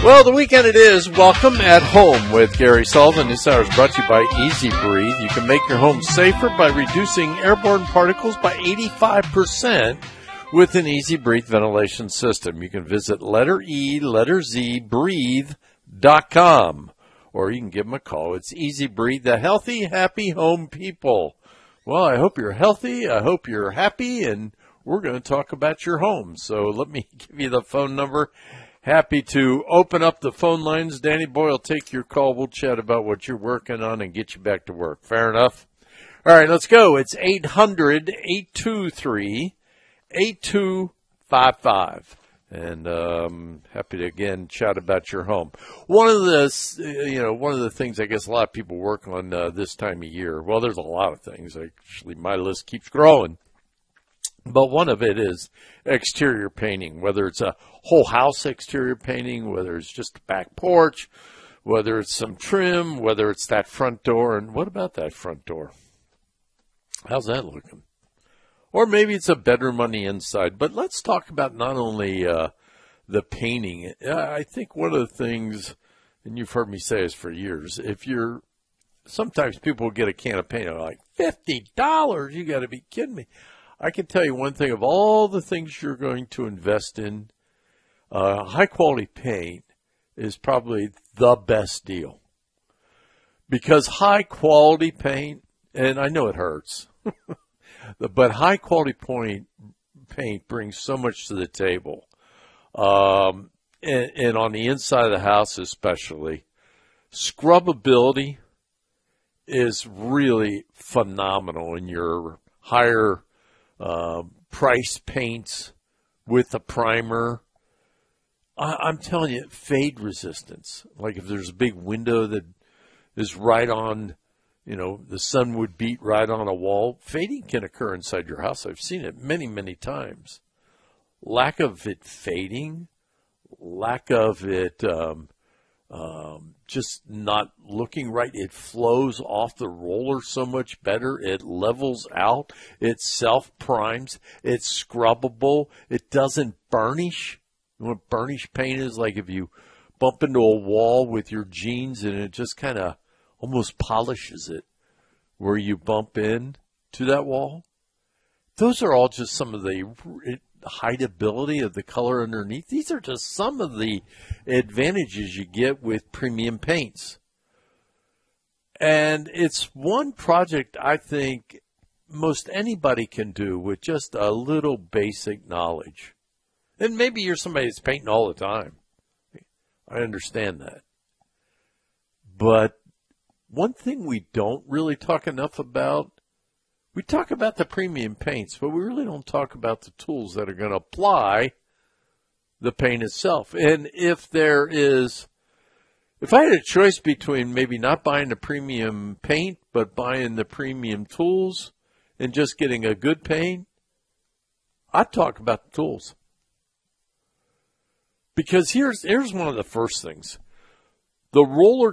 Well, the weekend it is. Welcome at Home with Gary Sullivan. This hour is brought to you by Easy Breathe. You can make your home safer by reducing airborne particles by 85% with an Easy Breathe ventilation system. You can visit letter E, letter Z, breathe.com, or you can give them a call. It's Easy Breathe, the healthy, happy home people. Well, I hope you're healthy. I hope you're happy, and we're going to talk about your home. So let me give you the phone number. Happy to open up the phone lines. Danny Boy will take your call. We'll chat about what you're working on and get you back to work. Fair enough? All right, let's go. It's 800-823-8255. And happy to, again, chat about your home. One of the things I guess a lot of people work on this time of year, well, there's a lot of things. Actually, my list keeps growing. But one of it is exterior painting, whether it's a whole house exterior painting, whether it's just a back porch, whether it's some trim, whether it's that front door. And what about that front door? How's that looking? Or maybe it's a bedroom on the inside. But let's talk about not only the painting. I think one of the things, and you've heard me say this for years, sometimes people will get a can of paint and they're like, $50? You got to be kidding me. I can tell you one thing, of all the things you're going to invest in, high-quality paint is probably the best deal. Because high-quality paint, and I know it hurts, but high-quality paint brings so much to the table. And on the inside of the house especially, scrubbability is really phenomenal in your higher price paints with a primer. I'm telling you, fade resistance. Like if there's a big window that is right on, the sun would beat right on a wall, fading can occur inside your house. I've seen it many, many times. Lack of it fading, lack of it just not looking right. It flows off the roller so much better. It levels out. It self-primes. It's scrubbable. It doesn't burnish. You know what burnish paint is? Like if you bump into a wall with your jeans and it just kind of almost polishes it where you bump in to that wall. Those are all just some of the hideability of the color underneath. These are just some of the advantages you get with premium paints. And it's one project I think most anybody can do with just a little basic knowledge. And maybe you're somebody that's painting all the time. I understand that. But one thing we don't really talk enough about, we talk about the premium paints, but we really don't talk about the tools that are going to apply the paint itself. And if I had a choice between maybe not buying the premium paint, but buying the premium tools and just getting a good paint, I'd talk about the tools. Because here's one of the first things. The roller